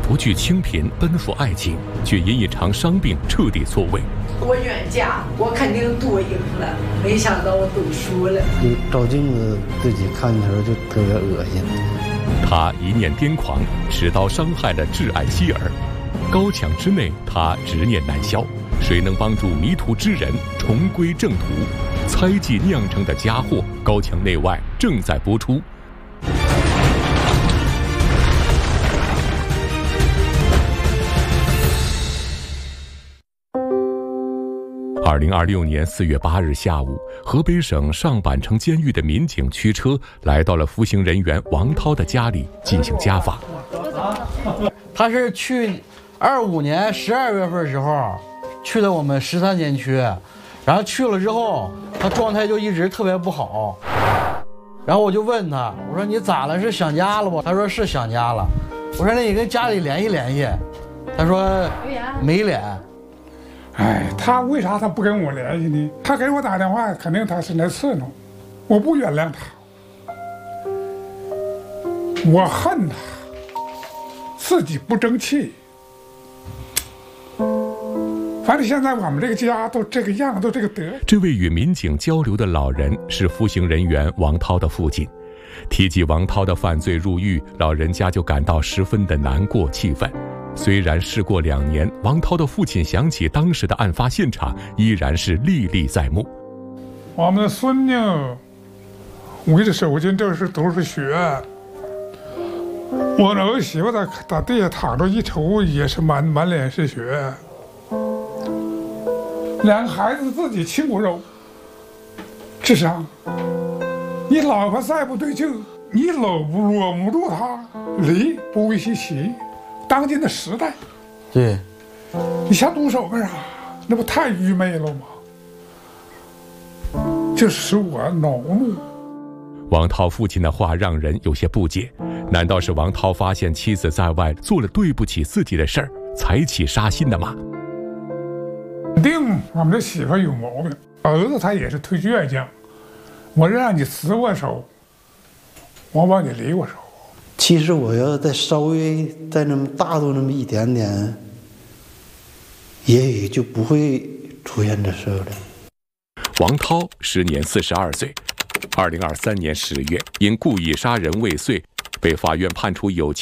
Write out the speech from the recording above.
不惧清贫，奔赴爱情，却因一场伤病彻底错位。 我远嫁，我肯定多赢了，没想到我赌输了。 就照镜子自己看的时候就特别恶心。 他一念癫狂，持刀伤害了挚爱妻儿。高墙之内，他执念难消。谁能帮助迷途之人重归正途？猜忌酿成的佳祸，高墙内外正在播出。2026年4月8日下午，河北省上板城监狱的民警驱车来到了服刑人员王涛的家里进行家访。 他是去25年12月份的时候去的我们13监区，然后去了之后，他状态就一直特别不好。然后我就问他，我说你咋了？是想家了不？他说是想家了。我说那你跟家里联系联系。他说没联。 哎，他为啥他不跟我联系呢？他给我打电话，肯定他是来刺弄，我不原谅他，我恨他，自己不争气。反正现在我们这个家都这个样，都这个德。 这位与民警交流的老人是服刑人员王涛的父亲。提及王涛的犯罪入狱，老人家就感到十分的难过气愤。虽然事过2年，王涛的父亲想起当时的案发现场，依然是历历在目。 我们的孙女围着手巾，这是都是血。我的儿媳妇在地下躺着一瞅，也是满脸是血。两个孩子自己亲骨肉，智商。你老婆再不对劲，你搂不住她，离不为其妻。当今的时代， 对， 你想动手干啥？那不太愚昧了吗？这使我恼怒。 王涛父亲的话让人有些不解，难道是王涛发现妻子在外做了对不起自己的事儿，才起杀心的吗？ 肯定我们这媳妇有毛病，儿子他也是忒倔强。我让你死我手，我把你离我手。 其实我要再稍微再那么大度那么一点点，也许就不会出现这事了。 王涛时年42岁，2023年10月因故意杀人未遂，被法院判处有期